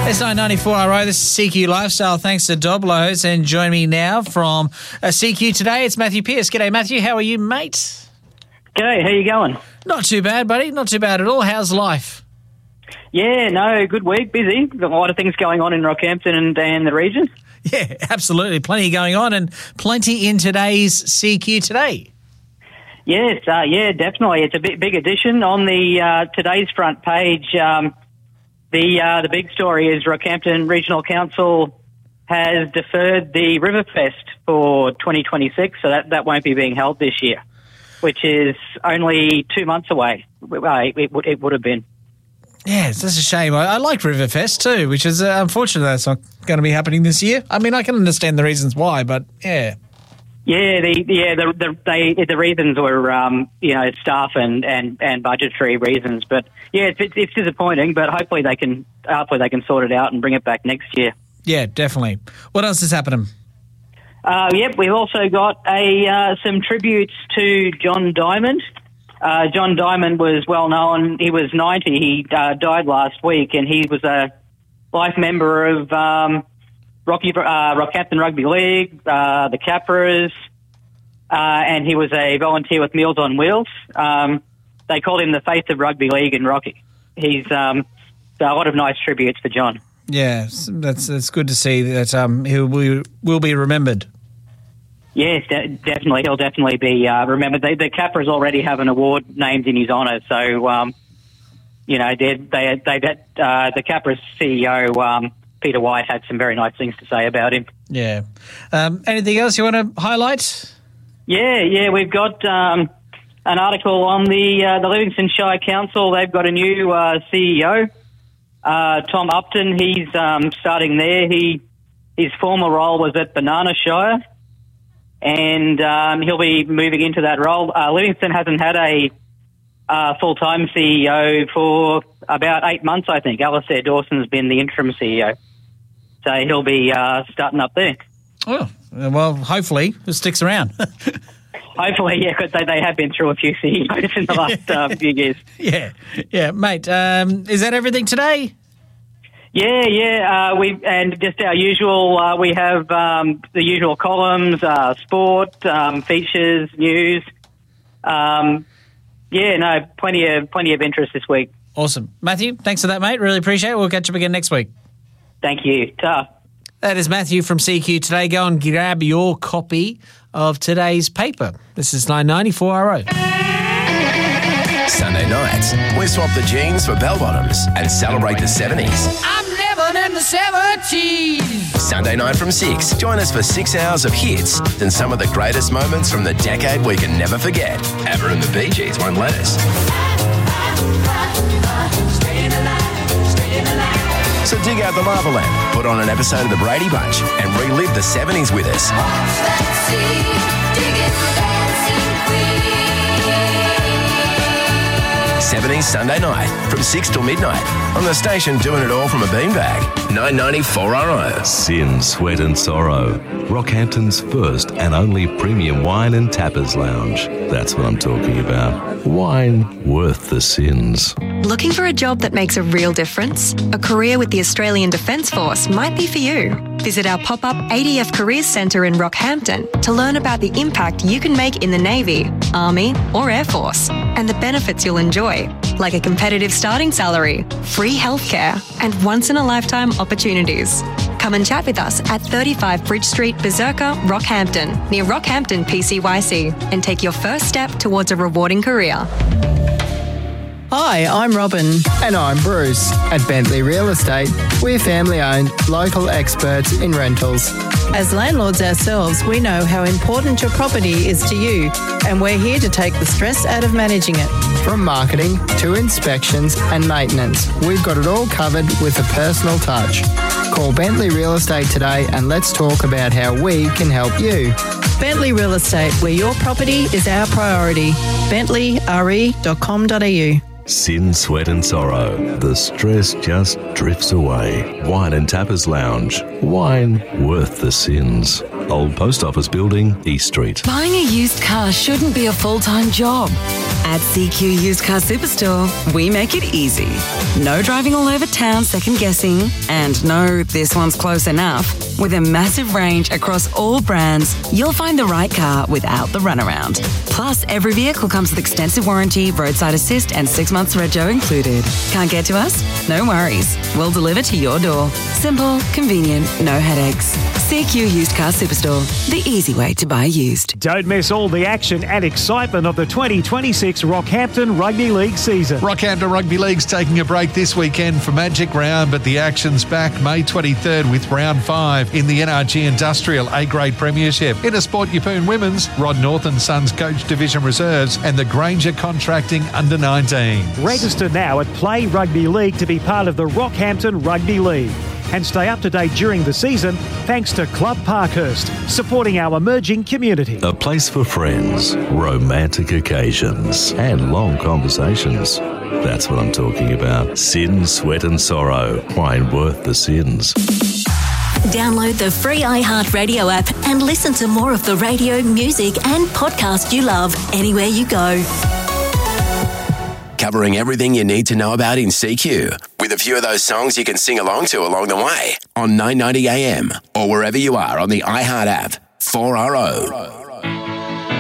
It's 994RO. This is CQ Lifestyle. Thanks to Doblos. And join me now from CQ today. It's Matthew Pearce. G'day, Matthew. How are you, mate? G'day. How you going? Not too bad, buddy. Not too bad at all. How's life? Yeah, no, good week. Busy. Got a lot of things going on in Rockhampton and the region. Yeah, absolutely. Plenty going on and plenty in today's CQ today. Yes, yeah, definitely. It's a big edition on the today's front page. The big story is Rockhampton Regional Council has deferred the Riverfest for 2026, so that won't be being held this year, which is only 2 months away. It would have been. Yeah, that's a shame. I like Riverfest too, which is unfortunate that's not going to be happening this year. I mean, I can understand the reasons why, but yeah. Yeah, the reasons were staff and budgetary reasons, but yeah, it's disappointing. But hopefully they can sort it out and bring it back next year. Yeah, definitely. What else is happening? Yep, we've also got some tributes to John Diamond. John Diamond was well known. He was 90. He died last week, and he was a life member of Rockhampton Rugby League, the Capras, and he was a volunteer with Meals on Wheels. They called him the face of rugby league in Rocky. He's a lot of nice tributes for John. Yeah, that's good to see that he will be remembered. Yes, definitely. He'll definitely be remembered. The Capras already have an award named in his honour, so the Capras CEO. Peter White had some very nice things to say about him. Yeah. Anything else you want to highlight? Yeah, we've got an article on the Livingston Shire Council. They've got a new CEO, Tom Upton. He's starting there. His former role was at Banana Shire, and he'll be moving into that role. Livingston hasn't had a full-time CEO for about 8 months, I think. Alistair Dawson's been the interim CEO. So he'll be starting up there. Oh, well, hopefully it sticks around. Hopefully, yeah, because they have been through a few CEOs in the last few years. Yeah, mate. Is that everything today? Yeah. And just our usual, we have the usual columns, sport, features, news. Plenty of interest this week. Awesome. Matthew, thanks for that, mate. Really appreciate it. We'll catch up again next week. Thank you. Ta. That is Matthew from CQ Today. Go and grab your copy of today's paper. This is 994RO. Sunday nights, we swap the jeans for bell-bottoms and celebrate the 70s. I'm living in the 70s. Sunday night from 6. Join us for 6 hours of hits and some of the greatest moments from the decade we can never forget. ABBA and the Bee Gees won't let us. So dig out the lava lamp, put on an episode of The Brady Bunch and relive the 70s with us. 70s Sunday night from 6 till midnight on the station doing it all from a beanbag. 994RO. Sin, Sweat and Sorrow. Rockhampton's first and only premium wine and tappers lounge. That's what I'm talking about. Wine worth the sins. Looking for a job that makes a real difference? A career with the Australian Defence Force might be for you. Visit our pop-up ADF Careers Centre in Rockhampton to learn about the impact you can make in the Navy, Army or Air Force and the benefits you'll enjoy, like a competitive starting salary, free healthcare and once-in-a-lifetime opportunities. Come and chat with us at 35 Bridge Street, Berserker, Rockhampton, near Rockhampton PCYC, and take your first step towards a rewarding career. Hi, I'm Robin. And I'm Bruce. At Bentley Real Estate, we're family-owned, local experts in rentals. As landlords ourselves, we know how important your property is to you, and we're here to take the stress out of managing it. From marketing to inspections and maintenance, we've got it all covered with a personal touch. Call Bentley Real Estate today and let's talk about how we can help you. Bentley Real Estate, where your property is our priority. bentleyre.com.au. Sin, Sweat and Sorrow. The stress just drifts away. Wine and Tappers Lounge. Wine worth the sins. Old Post Office Building, East Street. Buying a used car shouldn't be a full-time job. At CQ Used Car Superstore, we make it easy. No driving all over town second-guessing, and no, this one's close enough. With a massive range across all brands, you'll find the right car without the runaround. Plus, every vehicle comes with extensive warranty, roadside assist, and 6 months rego included. Can't get to us? No worries. We'll deliver to your door. Simple, convenient, no headaches. CQ Used Car Superstore, the easy way to buy used. Don't miss all the action and excitement of the 2026 Rockhampton Rugby League season. Rockhampton Rugby League's taking a break this weekend for Magic Round, but the action's back May 23rd with Round 5 in the NRG Industrial A-Grade Premiership. In a Sport Yeppoon Women's, Rod North and Sons Coach Division Reserves and the Granger Contracting Under-19. Register now at Play Rugby League to be part of the Rockhampton Rugby League. And stay up to date during the season thanks to Club Parkhurst, supporting our emerging community. A place for friends, romantic occasions, and long conversations. That's what I'm talking about. Sin, Sweat and Sorrow. Wine worth the sins. Download the free iHeartRadio app and listen to more of the radio, music and podcast you love anywhere you go. Covering everything you need to know about in CQ, with a few of those songs you can sing along to along the way on 990 AM or wherever you are on the iHeart app. 4RO.